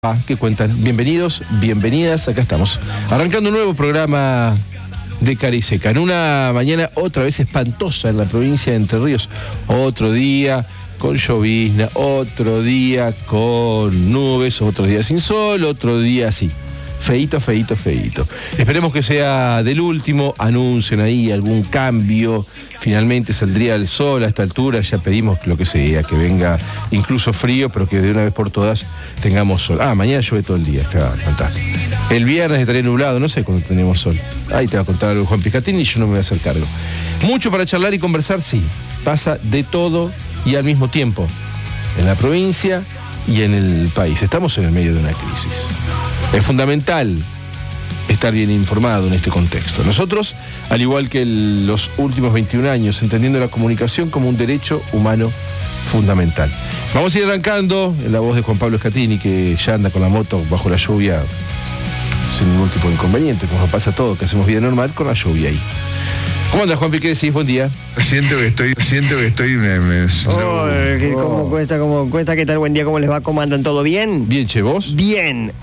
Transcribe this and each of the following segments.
¿Qué cuentan? Bienvenidos, bienvenidas, acá estamos. Arrancando un nuevo programa de Cara y Seca. En una mañana otra vez espantosa en la provincia de Entre Ríos. Otro día con llovizna, otro día con nubes, otro día sin sol, otro día así. Feíto, feíto, feíto. Esperemos que sea del último, anuncien ahí algún cambio. Finalmente saldría el sol a esta altura, ya pedimos lo que sea, que venga incluso frío, pero que de una vez por todas tengamos sol. Mañana llueve todo el día, fantástico. El viernes estaría nublado, no sé cuándo tenemos sol. Ahí te va a contar algo Juan Piscatini y yo no me voy a hacer cargo. Mucho para charlar y conversar, sí. Pasa de todo y al mismo tiempo. En la provincia y en el país. Estamos en el medio de una crisis. Es fundamental estar bien informado en este contexto. Nosotros, al igual que los últimos 21 años, entendiendo la comunicación como un derecho humano fundamental. Vamos a ir arrancando en la voz de Juan Pablo Scatini, que ya anda con la moto bajo la lluvia sin ningún tipo de inconveniente, como pasa todo, que hacemos vida normal con la lluvia ahí. ¿Cómo andas, Juanpi? ¿Qué decís? Buen día. Siento que estoy. ¿Cómo cuesta? ¿Qué tal? Buen día, ¿cómo les va? ¿Cómo andan? ¿Todo bien? Bien, che, ¿vos? Bien.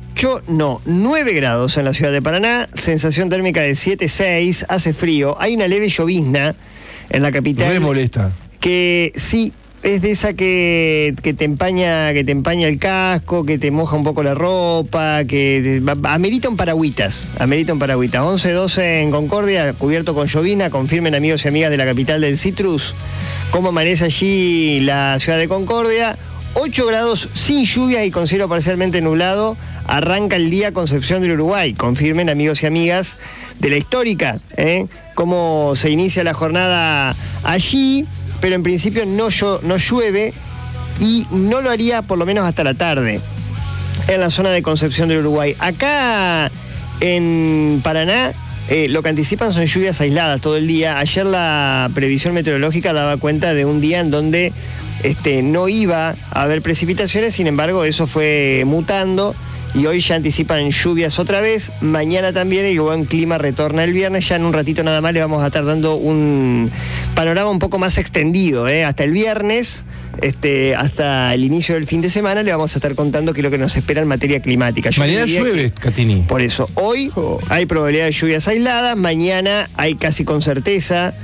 9 grados en la ciudad de Paraná, sensación térmica de 7,6, hace frío, hay una leve llovizna en la capital. Me molesta. Que sí, es de esa que te empaña el casco, que te moja un poco la ropa, que amerita un paragüitas. 11-12 en Concordia, cubierto con llovizna. Confirmen, amigos y amigas de la capital del Citrus, cómo amanece allí la ciudad de Concordia. 8 grados sin lluvia y con cielo parcialmente nublado. Arranca el día Concepción del Uruguay. Confirmen, amigos y amigas de la histórica, cómo se inicia la jornada allí. Pero en principio no llueve y no lo haría por lo menos hasta la tarde en la zona de Concepción del Uruguay. Acá en Paraná lo que anticipan son lluvias aisladas todo el día. Ayer la previsión meteorológica daba cuenta de un día en donde no iba a haber precipitaciones, sin embargo eso fue mutando. Y hoy ya anticipan lluvias otra vez, mañana también, y el buen clima retorna el viernes. Ya en un ratito nada más le vamos a estar dando un panorama un poco más extendido, hasta el viernes, hasta el inicio del fin de semana le vamos a estar contando qué es lo que nos espera en materia climática. Mañana llueve, Scatini. Por eso, hoy hay probabilidad de lluvias aisladas, mañana hay casi con certeza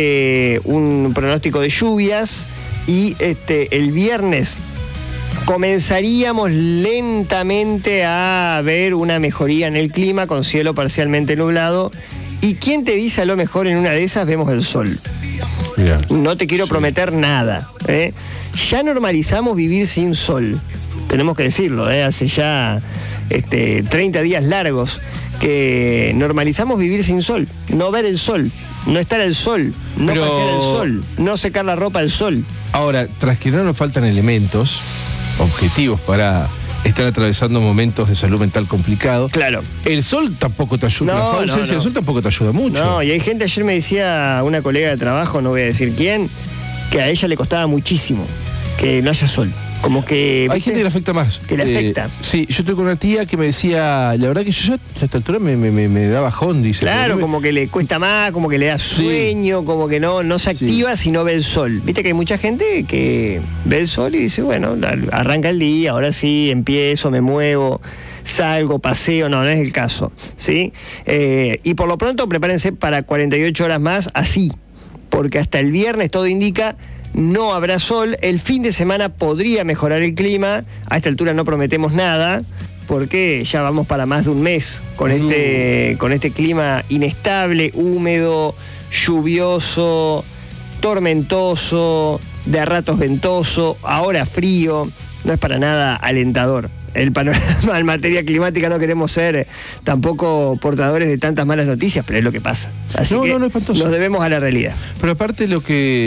un pronóstico de lluvias, y el viernes comenzaríamos lentamente a ver una mejoría en el clima con cielo parcialmente nublado. ¿Y quién te dice a lo mejor en una de esas vemos el sol? Mirá. No te quiero prometer nada. Ya normalizamos vivir sin sol. Tenemos que decirlo, hace ya 30 días largos que normalizamos vivir sin sol. No ver el sol, no estar al sol, no pasear al sol, no secar la ropa al sol. Ahora, tras que no nos faltan elementos objetivos para estar atravesando momentos de salud mental complicado. Claro. El sol tampoco te ayuda. No, la ausencia del sol tampoco te ayuda mucho. No, y hay gente, ayer me decía una colega de trabajo, no voy a decir quién, que a ella le costaba muchísimo que no haya sol. Como que... Hay ¿viste? gente que le afecta más. Que le afecta. Sí, yo estoy con una tía que me decía, la verdad que yo ya a esta altura me da bajón, dice. Claro, como que le cuesta más, como que le da sueño, como que no se activa si no ve el sol. Viste que hay mucha gente que ve el sol y dice, bueno, arranca el día, ahora sí, empiezo, me muevo, salgo, paseo. No es el caso, ¿sí? Y por lo pronto prepárense para 48 horas más así, porque hasta el viernes todo indica no habrá sol. El fin de semana podría mejorar el clima. A esta altura no prometemos nada, porque ya vamos para más de un mes con este clima inestable, húmedo, lluvioso, tormentoso, de a ratos ventoso, ahora frío. No es para nada alentador el panorama en materia climática. No queremos ser tampoco portadores de tantas malas noticias, pero es lo que pasa. Así que no es espantoso. Nos debemos a la realidad. Pero aparte yo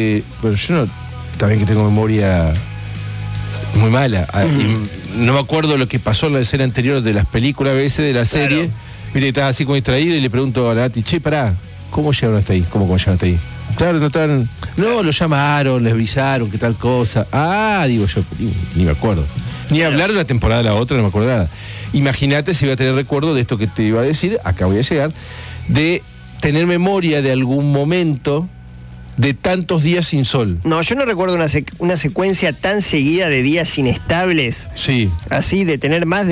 también que tengo memoria muy mala, y no me acuerdo lo que pasó en la escena anterior de las películas, a veces de la serie. Mire, estaba así como distraído y le pregunto a la Nati, che, pará, ¿cómo llegaron hasta ahí? ¿Cómo llegaron hasta ahí? Claro, no, lo llamaron, les avisaron, que tal cosa. Digo yo, ni me acuerdo. Ni hablar de una temporada a la otra, no me acuerdo nada. Imagínate si iba a tener recuerdo de esto que te iba a decir, acá voy a llegar, de tener memoria de algún momento de tantos días sin sol. No, yo no recuerdo una secuencia tan seguida de días inestables. Sí. Así, de tener más